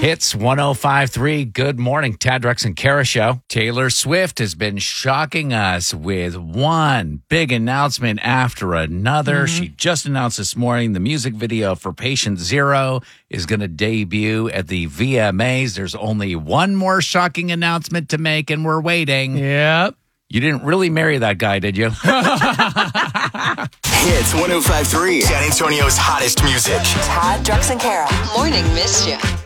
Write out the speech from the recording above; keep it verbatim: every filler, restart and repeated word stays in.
Hits one oh five point three. Good morning, Tad, Drex, and Kara show. Taylor Swift has been shocking us with one big announcement after another. Mm-hmm. She just announced this morning the music video for Patient Zero is going to debut at the V M As. There's only one more shocking announcement to make, and we're waiting. Yep. You didn't really marry that guy, did you? Hits one oh five point three. San Antonio's hottest music. Tad, Drex, and Kara. Morning Mischief.